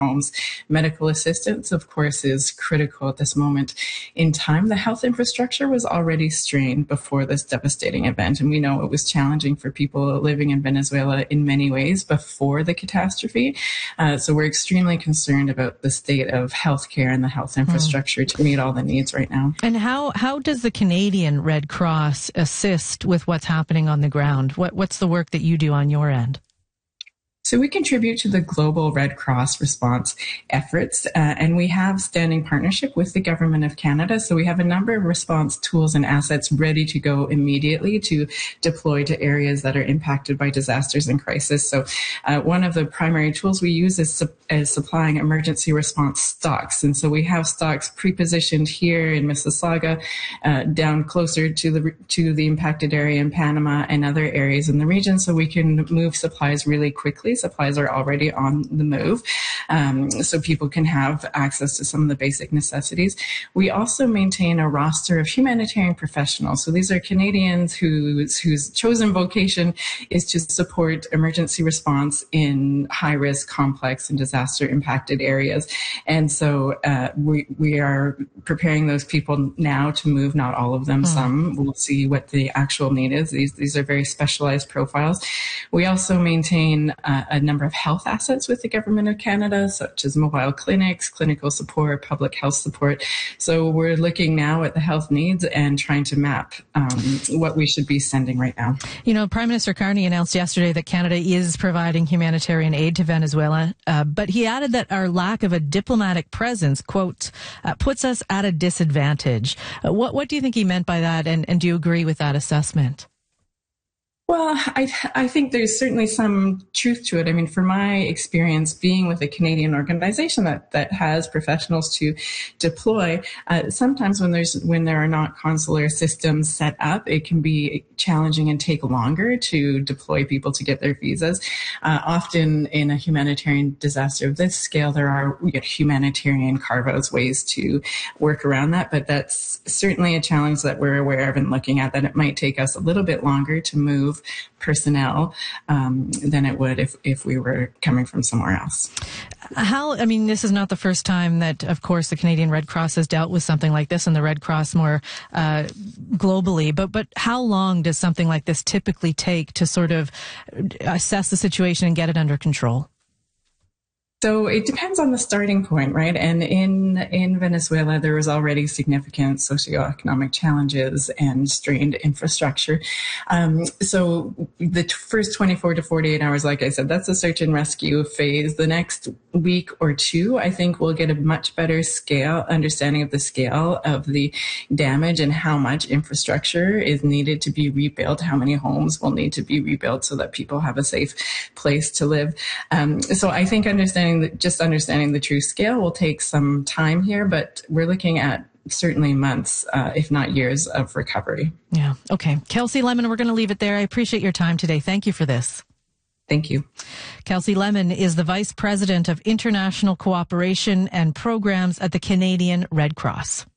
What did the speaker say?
homes. Medical assistance, of course, is critical at this moment in time. The health infrastructure was already strained before this devastating event, and we know it was challenging for people living in Venezuela in many ways before the catastrophe. So we're extremely concerned about the state of healthcare and the health infrastructure to meet all the needs right now. And how does the Canadian Red Cross assist with what's happening on the ground? What's the work that you do on your end? So we contribute to the global Red Cross response efforts, and we have standing partnership with the Government of Canada. So we have a number of response tools and assets ready to go immediately to deploy to areas that are impacted by disasters and crisis. So one of the primary tools we use is supplying emergency response stocks. And so we have stocks pre-positioned here in Mississauga, down closer to the impacted area in Panama and other areas in the region, so we can move supplies really quickly. Supplies are already on the move, so people can have access to some of the basic necessities. We also maintain a roster of humanitarian professionals. So these are Canadians whose chosen vocation is to support emergency response in high-risk, complex, and disaster-impacted areas. And so we are preparing those people now to move, not all of them, some. We'll see what the actual need is. These are very specialized profiles. We also maintain a number of health assets with the Government of Canada, such as mobile clinics, clinical support, public health support. So we're looking now at the health needs and trying to map what we should be sending right now. You know, Prime Minister Carney announced yesterday that Canada is providing humanitarian aid to Venezuela, but he added that our lack of a diplomatic presence, quote, puts us at a disadvantage. What do you think he meant by that, and do you agree with that assessment? Well, I think there's certainly some truth to it. I mean, for my experience being with a Canadian organization that has professionals to deploy, sometimes when there are not consular systems set up, it can be challenging and take longer to deploy people to get their visas. Often in a humanitarian disaster of this scale, there are humanitarian carve-outs, ways to work around that, but that's certainly a challenge that we're aware of and looking at, that it might take us a little bit longer to move personnel than it would if we were coming from somewhere else. This is not the first time that, of course, the Canadian Red Cross has dealt with something like this, and the Red Cross more globally. But how long does something like this typically take to sort of assess the situation and get it under control? So it depends on the starting point, right? And in Venezuela, there was already significant socioeconomic challenges and strained infrastructure. So the first 24 to 48 hours, like I said, that's the search and rescue phase. The next week or two, I think we'll get a much better understanding of the scale of the damage and how much infrastructure is needed to be rebuilt, how many homes will need to be rebuilt so that people have a safe place to live. So I think understanding the true scale will take some time here, but we're looking at certainly months, if not years, of recovery. Yeah. Okay. Kelsey Lemon, we're going to leave it there. I appreciate your time today. Thank you for this. Thank you. Kelsey Lemon is the Vice President of International Cooperation and Programs at the Canadian Red Cross.